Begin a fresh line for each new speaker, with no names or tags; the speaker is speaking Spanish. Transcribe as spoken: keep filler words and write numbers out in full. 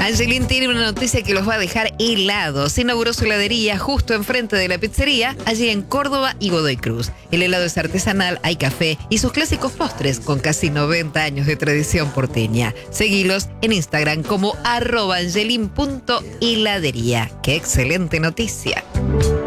Angelín tiene una noticia que los va a dejar helados. Inauguró su heladería justo enfrente de la pizzería, allí en Córdoba y Godoy Cruz. El helado es artesanal, hay café y sus clásicos postres con casi noventa años de tradición porteña. Seguilos en Instagram como arroba angelín punto heladería. ¡Qué excelente noticia!